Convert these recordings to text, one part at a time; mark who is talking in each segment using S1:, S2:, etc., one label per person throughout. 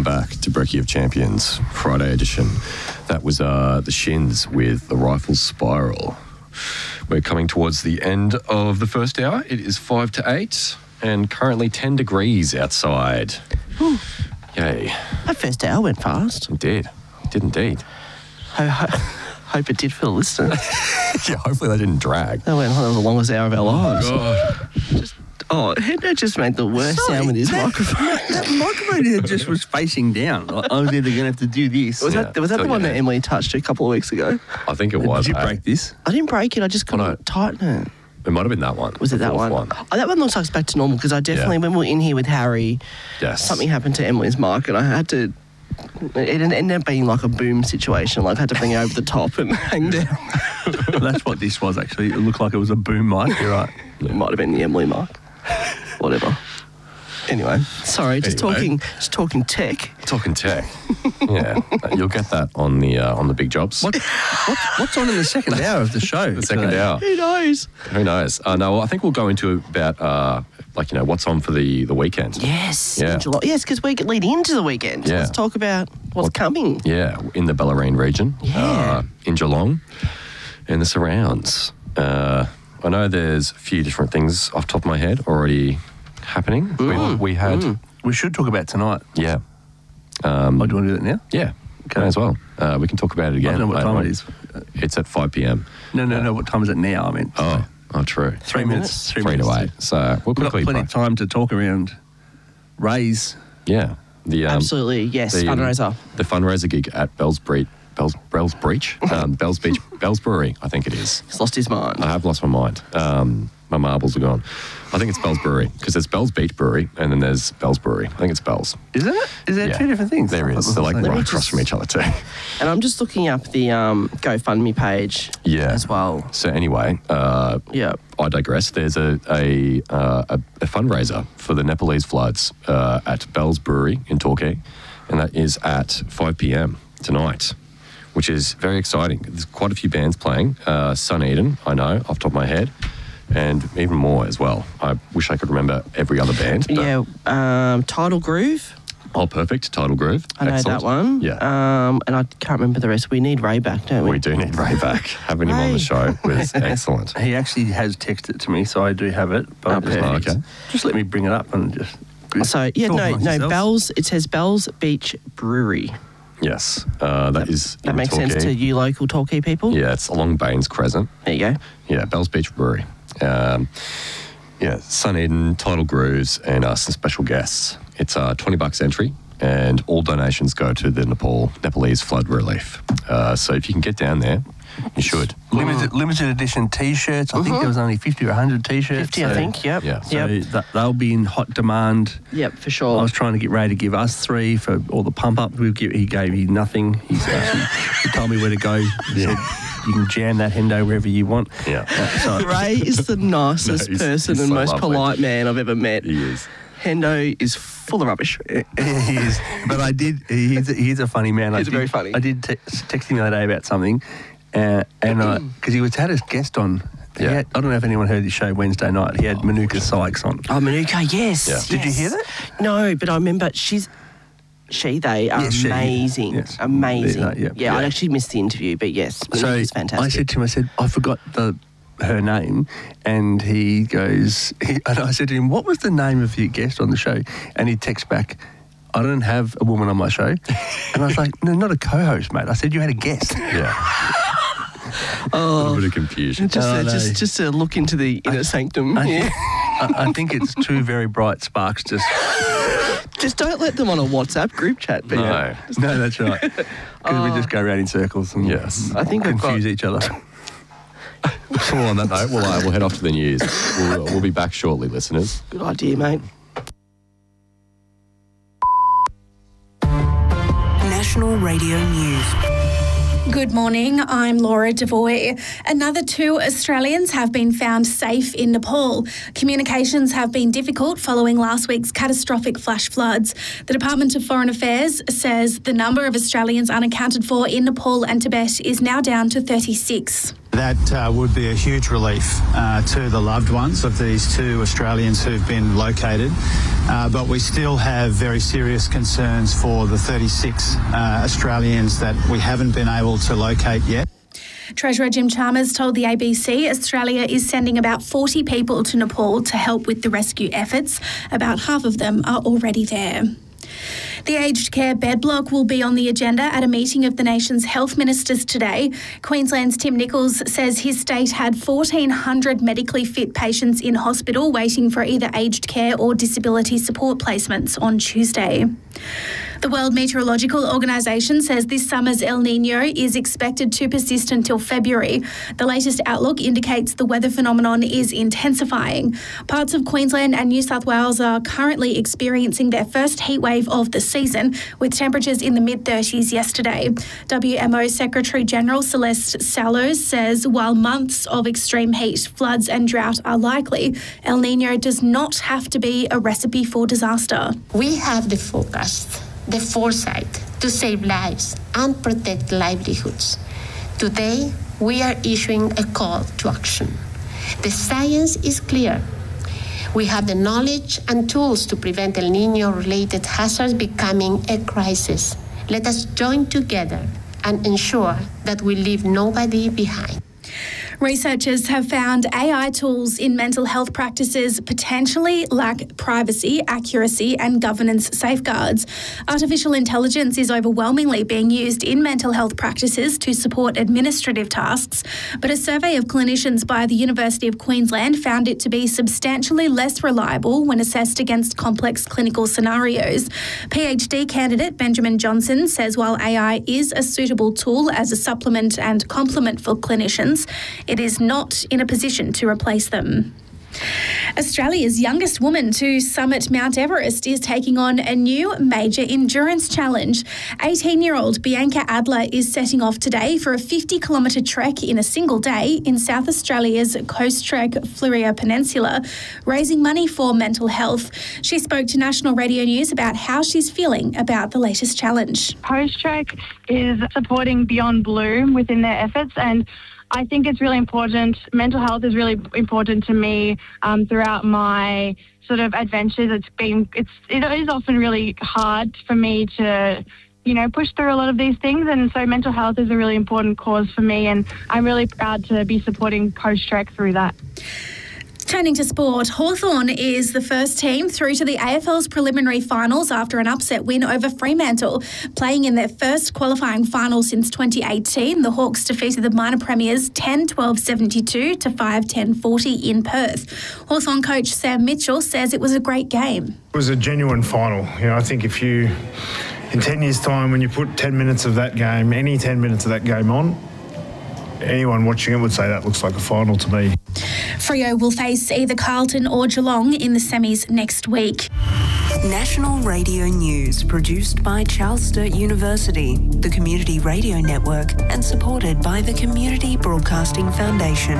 S1: back to Brekkie of Champions, Friday edition. That was the Shins with The Rifles Spiral. We're coming towards the end of the first hour. It is 5 to 8 and currently 10 degrees outside.
S2: Whew.
S1: Yay.
S2: That first hour went fast.
S1: It did. It did indeed.
S2: Hope it did for the listeners.
S1: Yeah, hopefully that didn't drag.
S2: That went on. That was the longest hour of our lives.
S1: God.
S2: Hendo just made the worst sound with his microphone.
S3: That microphone just was facing down. I was either going to have to do this.
S2: Was that the one that Emily touched a couple of weeks ago?
S1: I think it was.
S3: Did you break this?
S2: I didn't break it. I just couldn't tighten it.
S1: It might have been that one.
S2: Was it that one? Oh, that one looks like it's back to normal because I definitely, when we were in here with Harry, something happened to Emily's mic and I had to... It ended up being like a boom situation. Like I had to bring it over the top and hang down.
S3: That's what this was actually. It looked like it was a boom mic. You're right.
S2: It might have been the Emily mic. Whatever. Anyway, sorry, just talking tech.
S1: Talking tech. Yeah, you'll get that on the big jobs.
S3: What's on in the second hour of the show?
S1: The second hour.
S2: Who knows?
S1: Who knows? No, I think we'll go into about what's on for the weekend.
S2: Yes.
S1: Yeah.
S2: Yes, because we lead into the weekend.
S1: Yeah.
S2: Let's talk about what's coming.
S1: Yeah, in the Bellarine region.
S2: Yeah.
S1: In Geelong and the surrounds. I know there's a few different things off the top of my head already happening. We had...
S3: We should talk about tonight.
S1: Yeah.
S3: Do you want to do that now?
S1: Yeah,
S3: Okay.
S1: may as well. We can talk about it again.
S3: I don't know what time it is.
S1: It's at 5 p.m.
S3: No. What time is it now? I mean,
S1: Oh, true.
S3: 3 minutes.
S1: 3 to 8. So we'll
S3: We've got
S1: quickly...
S3: plenty of time to talk around Raise.
S1: Yeah.
S2: Absolutely, yes, fundraiser.
S1: The fundraiser gig at Bell's Breach, Bell's Brewery, I think it is.
S2: He's lost his mind.
S1: I have lost my mind. My marbles are gone. I think it's Bell's Brewery because there's Bell's Beach Brewery and then there's Bell's Brewery. I think it's Bell's.
S3: Is it? Is there
S1: Yeah.
S3: two different things?
S1: There is. They're like right across from each other too.
S2: And I'm just looking up the GoFundMe page as well.
S1: So anyway, I digress. There's a fundraiser for the Nepalese floods at Bell's Brewery in Torquay, and that is at 5 p.m. tonight, which is very exciting. There's quite a few bands playing. Sun Eden, I know, off the top of my head, and even more as well. I wish I could remember every other band. But
S2: Tidal Groove.
S1: Oh, perfect. Tidal Groove.
S2: I know
S1: Excellent.
S2: that one.
S1: Yeah.
S2: And I can't remember the rest. We need Ray back, don't we?
S1: We do need Ray back. Having him on the show was excellent.
S3: He actually has texted it to me, so I do have it. But
S1: Okay.
S3: Just let me bring it up and just...
S2: So, Bell's, it says Bell's Beach Brewery.
S1: Yes. That is
S2: That
S1: in
S2: makes
S1: Torquay.
S2: sense to you local Torquay people?
S1: Yeah, it's along Baines Crescent.
S2: There you go.
S1: Yeah, Bell's Beach Brewery. Sun Eden, Tidal Grooves, and some special guests. It's $20 entry, and all donations go to the Nepalese flood relief. So if you can get down there, you should.
S3: Limited edition T-shirts. I think there was only 50 or 100 T-shirts.
S2: 50, I think, yep.
S1: Yeah.
S3: So they'll be in hot demand.
S2: Yep, for sure.
S3: I was trying to get Ray to give us 3 for all the pump-up. He gave me nothing. He told me where to go. He said, you can jam that Hendo wherever you want.
S1: Yeah.
S2: Ray is the nicest
S1: he's
S2: person and
S1: so
S2: most
S1: lovely.
S2: polite man I've ever met.
S1: He is.
S2: Hendo is full of rubbish.
S3: He is. But I did... He's a funny man.
S2: He's very funny.
S3: I did text him the other day about something, and because he had a guest on.
S1: Yeah.
S3: I don't know if anyone heard his show Wednesday night. He had Manuka Sykes on.
S2: Oh, Manuka, yes.
S1: Yeah.
S3: Did you hear that?
S2: No, but I remember they are amazing.
S3: Yes.
S2: Amazing.
S3: Yeah.
S2: I actually missed the interview, but yes, Manuka's fantastic.
S3: I said to him, I forgot her name, and he goes, and I said to him, what was the name of your guest on the show? And he texts back, I don't have a woman on my show. And I was like, no, not a co-host, mate. I said you had a guest.
S1: Yeah. A little bit of confusion.
S2: Just to look into the inner sanctum.
S3: I think it's two very bright sparks
S2: Just don't let them on a WhatsApp group chat, Peter.
S3: No, that's right. Because we just go around in circles and
S2: I think
S3: confuse each other.
S1: Well, on that note, we'll head off to the news. We'll be back shortly, listeners.
S2: Good idea, mate.
S4: National Radio News.
S5: Good morning, I'm Laura Devoy. Another 2 Australians have been found safe in Nepal. Communications have been difficult following last week's catastrophic flash floods. The Department of Foreign Affairs says the number of Australians unaccounted for in Nepal and Tibet is now down to 36.
S6: That would be a huge relief to the loved ones of these 2 Australians who've been located. But we still have very serious concerns for the 36 Australians that we haven't been able to locate yet.
S5: Treasurer Jim Chalmers told the ABC Australia is sending about 40 people to Nepal to help with the rescue efforts. About half of them are already there. The aged care bed block will be on the agenda at a meeting of the nation's health ministers today. Queensland's Tim Nichols says his state had 1,400 medically fit patients in hospital waiting for either aged care or disability support placements on Tuesday. The World Meteorological Organisation says this summer's El Niño is expected to persist until February. The latest outlook indicates the weather phenomenon is intensifying. Parts of Queensland and New South Wales are currently experiencing their first heatwave of the season, with temperatures in the mid-30s yesterday. WMO Secretary-General Celeste Sallows says while months of extreme heat, floods and drought are likely, El Niño does not have to be a recipe for disaster.
S7: We have the forecast, the foresight to save lives and protect livelihoods. Today, we are issuing a call to action. The science is clear. We have the knowledge and tools to prevent El Niño-related hazards becoming a crisis. Let us join together and ensure that we leave nobody behind.
S5: Researchers have found AI tools in mental health practices potentially lack privacy, accuracy and governance safeguards. Artificial intelligence is overwhelmingly being used in mental health practices to support administrative tasks, but a survey of clinicians by the University of Queensland found it to be substantially less reliable when assessed against complex clinical scenarios. PhD candidate Benjamin Johnson says while AI is a suitable tool as a supplement and complement for clinicians, it is not in a position to replace them. Australia's youngest woman to summit Mount Everest is taking on a new major endurance challenge. 18-year-old Bianca Adler is setting off today for a 50-kilometre trek in a single day in South Australia's Coast Trek Fluria Peninsula, raising money for mental health. She spoke to National Radio News about how she's feeling about the latest challenge.
S8: Coast Trek is supporting Beyond Blue within their efforts, and I think it's really important. Mental health is really important to me throughout my sort of adventures. It is often really hard for me to, push through a lot of these things, and so mental health is a really important cause for me, and I'm really proud to be supporting Coast Trek through that.
S5: Turning to sport, Hawthorn is the first team through to the AFL's preliminary finals after an upset win over Fremantle. Playing in their first qualifying final since 2018, the Hawks defeated the minor premiers 10-12-72 to 5-10-40 in Perth. Hawthorn coach Sam Mitchell says it was a great game.
S9: It was a genuine final. I think if you, in 10 years' time, when you put 10 minutes of that game, any 10 minutes of that game on, anyone watching it would say that looks like a final to me.
S5: Freo will face either Carlton or Geelong in the semis next week.
S4: National Radio News, produced by Charles Sturt University, the Community Radio Network, and supported by the Community Broadcasting Foundation.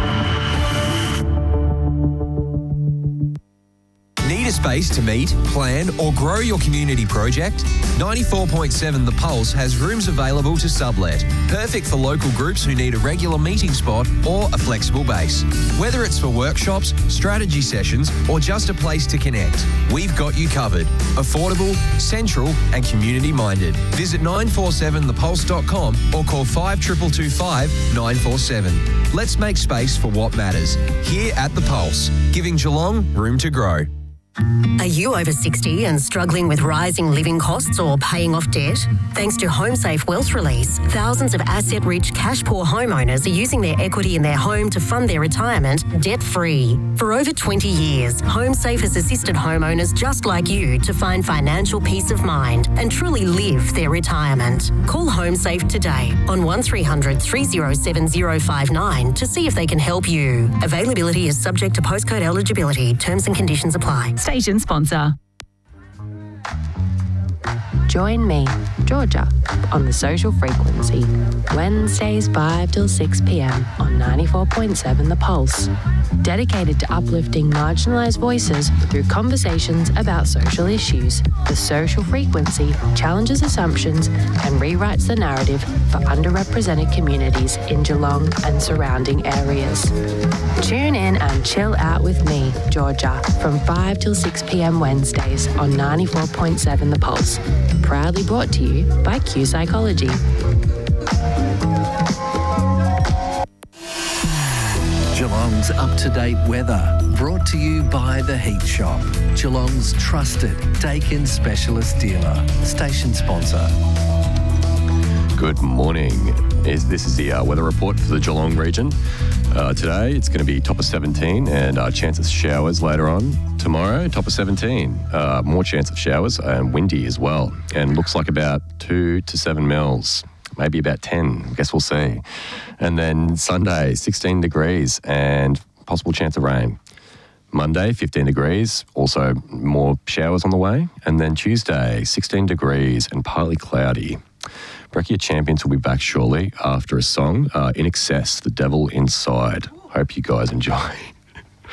S10: Need a space to meet, plan or grow your community project? 94.7 The Pulse has rooms available to sublet. Perfect for local groups who need a regular meeting spot or a flexible base. Whether it's for workshops, strategy sessions or just a place to connect, we've got you covered. Affordable, central and community minded. Visit 947thepulse.com or call 5225 947. Let's make space for what matters. Here at The Pulse, giving Geelong room to grow.
S11: Are you over 60 and struggling with rising living costs or paying off debt? Thanks to HomeSafe Wealth Release, thousands of asset-rich, cash-poor homeowners are using their equity in their home to fund their retirement debt-free. For over 20 years, HomeSafe has assisted homeowners just like you to find financial peace of mind and truly live their retirement. Call HomeSafe today on 1300 307 059 to see if they can help you. Availability is subject to postcode eligibility. Terms and conditions apply.
S12: Station sponsor.
S11: Join me
S12: Georgia, on the social frequency. Wednesdays 5 till 6 p.m. on 94.7 The Pulse. Dedicated to uplifting marginalised voices through conversations about social issues. The social frequency challenges assumptions and rewrites the narrative for underrepresented communities in Geelong and surrounding areas. Tune in and chill out with me, Georgia, from 5 till 6 p.m. Wednesdays on 94.7 The Pulse. Proudly brought to you by Q Psychology.
S13: Geelong's up-to-date weather, brought to you by The Heat Shop, Geelong's trusted Dakin specialist dealer, station sponsor.
S1: Good morning. This is the weather report for the Geelong region. Today it's going to be top of 17 and chance of showers later on. Tomorrow, top of 17, more chance of showers and windy as well. And looks like about 2 to 7 mils. Maybe about 10, I guess we'll see. And then Sunday, 16 degrees and possible chance of rain. Monday, 15 degrees, also more showers on the way. And then Tuesday, 16 degrees and partly cloudy. Breccia Champions will be back shortly after a song, In Excess, The Devil Inside. Hope you guys enjoy.